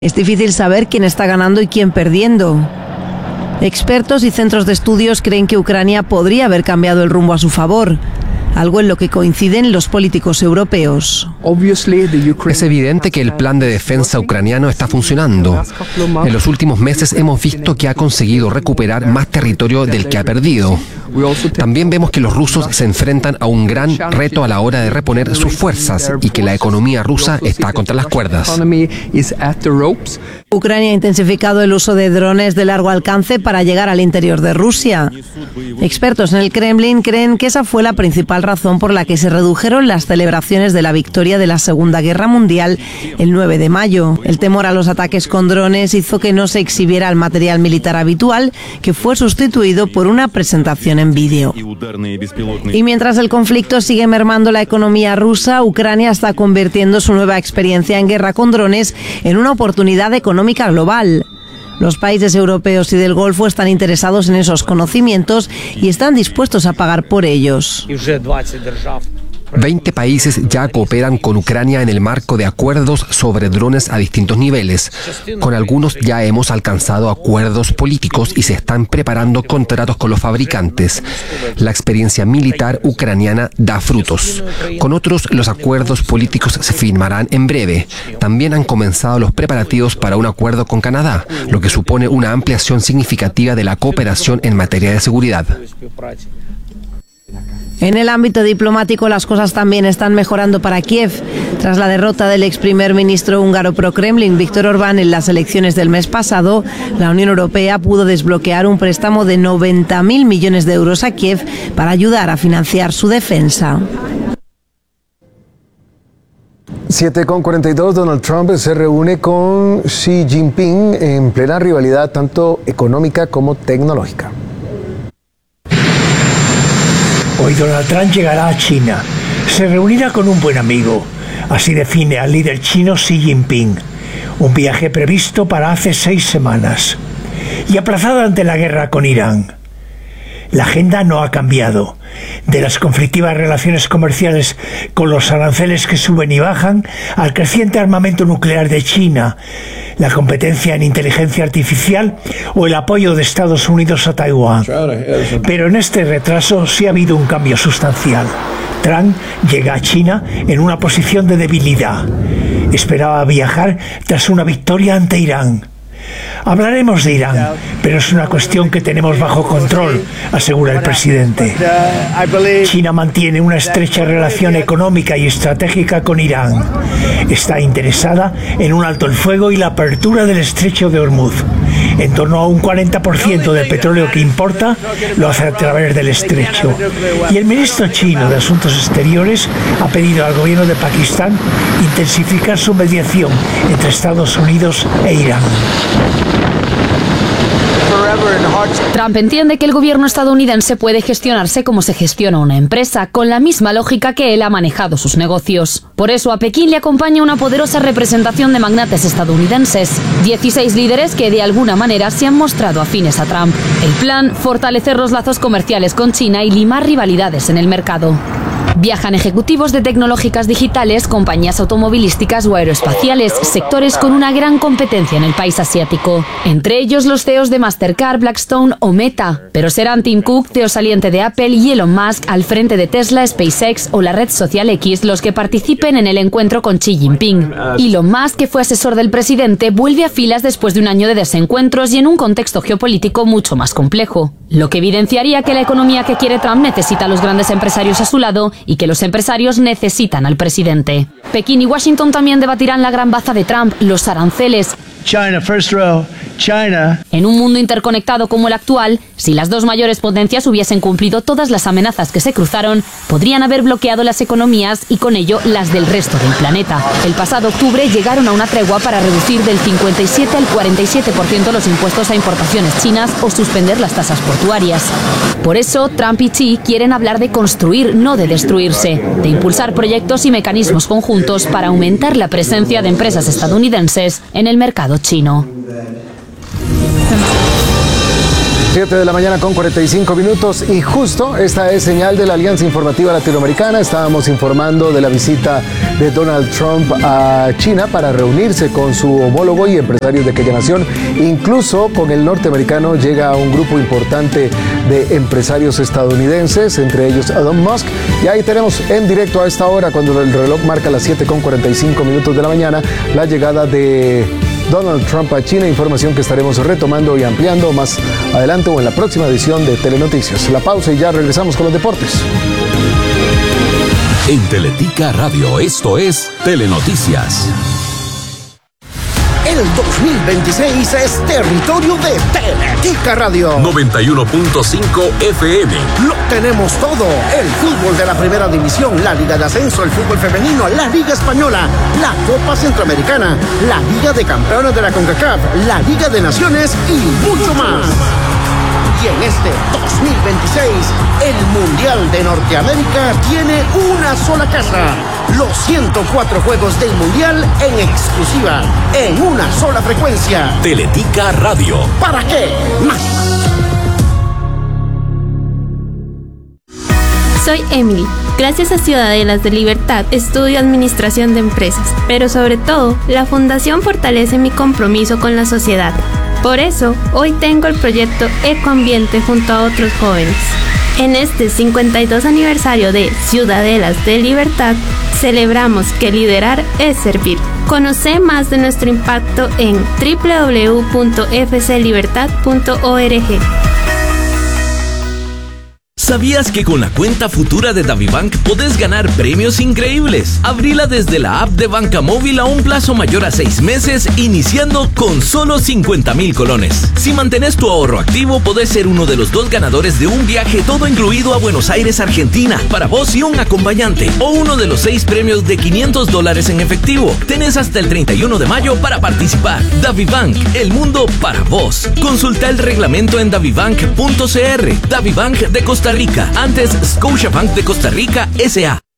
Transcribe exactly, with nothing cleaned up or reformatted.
Es difícil saber quién está ganando y quién perdiendo. Expertos y centros de estudios creen que Ucrania podría haber cambiado el rumbo a su favor, algo en lo que coinciden los políticos europeos. Es evidente que el plan de defensa ucraniano está funcionando. En los últimos meses hemos visto que ha conseguido recuperar más territorio del que ha perdido. También vemos que los rusos se enfrentan a un gran reto a la hora de reponer sus fuerzas y que la economía rusa está contra las cuerdas. Ucrania ha intensificado el uso de drones de largo alcance para llegar al interior de Rusia. Expertos en el Kremlin creen que esa fue la principal razón por la que se redujeron las celebraciones de la victoria de la Segunda Guerra Mundial el nueve de mayo. El temor a los ataques con drones hizo que no se exhibiera el material militar habitual, que fue sustituido por una presentación en vídeo. Y mientras el conflicto sigue mermando la economía rusa, Ucrania está convirtiendo su nueva experiencia en guerra con drones en una oportunidad económica global. Los países europeos y del Golfo están interesados en esos conocimientos y están dispuestos a pagar por ellos. veinte países ya cooperan con Ucrania en el marco de acuerdos sobre drones a distintos niveles. Con algunos ya hemos alcanzado acuerdos políticos y se están preparando contratos con los fabricantes. La experiencia militar ucraniana da frutos. Con otros, los acuerdos políticos se firmarán en breve. También han comenzado los preparativos para un acuerdo con Canadá, lo que supone una ampliación significativa de la cooperación en materia de seguridad. En el ámbito diplomático, las cosas también están mejorando para Kiev. Tras la derrota del ex primer ministro húngaro pro-Kremlin, Viktor Orbán, en las elecciones del mes pasado, la Unión Europea pudo desbloquear un préstamo de noventa mil millones de euros a Kiev para ayudar a financiar su defensa. siete con cuarenta y dos, Donald Trump se reúne con Xi Jinping en plena rivalidad tanto económica como tecnológica. Hoy Donald Trump llegará a China. Se reunirá con un buen amigo. Así define al líder chino Xi Jinping. Un viaje previsto para hace seis semanas. Y aplazado ante la guerra con Irán. La agenda no ha cambiado. De las conflictivas relaciones comerciales con los aranceles que suben y bajan, al creciente armamento nuclear de China, la competencia en inteligencia artificial o el apoyo de Estados Unidos a Taiwán. Pero en este retraso sí ha habido un cambio sustancial. Trump llega a China en una posición de debilidad. Esperaba viajar tras una victoria ante Irán. Hablaremos de Irán, pero es una cuestión que tenemos bajo control, asegura el presidente. China mantiene una estrecha relación económica y estratégica con Irán. Está interesada en un alto el fuego y la apertura del estrecho de Hormuz. En torno a un cuarenta por ciento del petróleo que importa lo hace a través del estrecho. Y el ministro chino de Asuntos Exteriores ha pedido al gobierno de Pakistán intensificar su mediación entre Estados Unidos e Irán. Trump entiende que el gobierno estadounidense puede gestionarse como se gestiona una empresa, con la misma lógica que él ha manejado sus negocios. Por eso a Pekín le acompaña una poderosa representación de magnates estadounidenses, dieciséis líderes que de alguna manera se han mostrado afines a Trump. El plan, fortalecer los lazos comerciales con China y limar rivalidades en el mercado. Viajan ejecutivos de tecnológicas digitales, compañías automovilísticas o aeroespaciales, sectores con una gran competencia en el país asiático. Entre ellos los C E Os de Mastercard, Blackstone o Meta. Pero serán Tim Cook, C E O saliente de Apple, y Elon Musk, al frente de Tesla, SpaceX o la red social X, los que participen en el encuentro con Xi Jinping. Elon Musk, que fue asesor del presidente, vuelve a filas después de un año de desencuentros y en un contexto geopolítico mucho más complejo. Lo que evidenciaría que la economía que quiere Trump necesita a los grandes empresarios a su lado y que los empresarios necesitan al presidente. Pekín y Washington también debatirán la gran baza de Trump, los aranceles. China, first row. China. En un mundo interconectado como el actual, si las dos mayores potencias hubiesen cumplido todas las amenazas que se cruzaron, podrían haber bloqueado las economías y con ello las del resto del planeta. El pasado octubre llegaron a una tregua para reducir del cincuenta y siete al cuarenta y siete por ciento los impuestos a importaciones chinas o suspender las tasas portuarias. Por eso, Trump y Xi quieren hablar de construir, no de destruirse, de impulsar proyectos y mecanismos conjuntos para aumentar la presencia de empresas estadounidenses en el mercado chino. siete de la mañana con cuarenta y cinco minutos y justo esta es señal de la Alianza Informativa Latinoamericana. Estábamos informando de la visita de Donald Trump a China para reunirse con su homólogo y empresarios de aquella nación. Incluso con el norteamericano llega un grupo importante de empresarios estadounidenses, entre ellos Elon Musk. Y ahí tenemos en directo a esta hora, cuando el reloj marca las siete con cuarenta y cinco minutos de la mañana, la llegada de Donald Trump a China, información que estaremos retomando y ampliando más adelante o en la próxima edición de Telenoticias. La pausa y ya regresamos con los deportes. En Teletica Radio, esto es Telenoticias. El dos mil veintiséis es territorio de Teletica Radio. noventa y uno punto cinco F M. Lo tenemos todo. El fútbol de la primera división, la Liga de Ascenso, el fútbol femenino, la Liga Española, la Copa Centroamericana, la Liga de Campeones de la CONCACAF, la Liga de Naciones y mucho más. Y en este dos mil veintiséis, el Mundial de Norteamérica tiene una sola casa. Los ciento cuatro juegos del Mundial en exclusiva, en una sola frecuencia. Teletica Radio. ¿Para qué más? Soy Emily. Gracias a Ciudadelas de Libertad, estudio Administración de Empresas, pero sobre todo, la Fundación fortalece mi compromiso con la sociedad. Por eso, hoy tengo el proyecto Ecoambiente junto a otros jóvenes. En este cincuenta y dos aniversario de Ciudadelas de Libertad, celebramos que liderar es servir. Conoce más de nuestro impacto en doble u doble u doble u punto f c libertad punto org. ¿Sabías que con la cuenta futura de DaviBank podés ganar premios increíbles? Abrila desde la app de Banca Móvil a un plazo mayor a seis meses, iniciando con solo cincuenta mil colones. Si mantienes tu ahorro activo, podés ser uno de los dos ganadores de un viaje todo incluido a Buenos Aires, Argentina, para vos y un acompañante, o uno de los seis premios de quinientos dólares en efectivo. Tenés hasta el treinta y uno de mayo para participar. DaviBank, el mundo para vos. Consulta el reglamento en davibank punto c r. DaviBank de Costa Rica, antes Scotiabank de Costa Rica S A